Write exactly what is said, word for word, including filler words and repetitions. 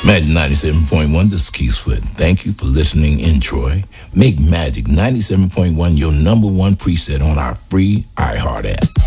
Magic ninety-seven point one, this is Keith Sweat. Thank you for listening in, Troy. Make Magic ninety-seven point one your number one preset on our free iHeart app.